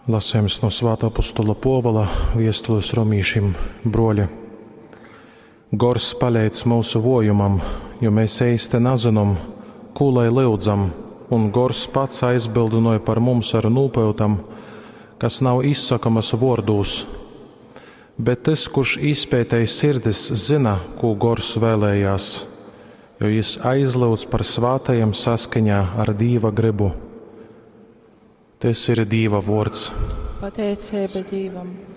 Lasījums no Svētā apostola Povala vēstules romīšiem, broļi. Gors palīdz mūsu vojumam, jo mēs īsti nezinām, ko lai lūdzam, un Gors pats aizbildinoja par mums ar nūpeutam, kas nav izsakamas vārdos. Bet tas, kurš izpētēja sirdis, zina, ko Gors vēlējās, jo jis aizlūdz par svātajiem saskaņā ar Dīva gribu. Tas ir Dīva vārds. Pateicība Dīvam.